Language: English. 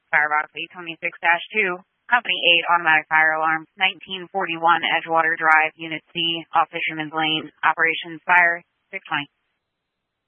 Firebox 826-2, Company 8, automatic fire alarm, 1941 Edgewater Drive, Unit C, off Fisherman's Lane, operations fire, 620.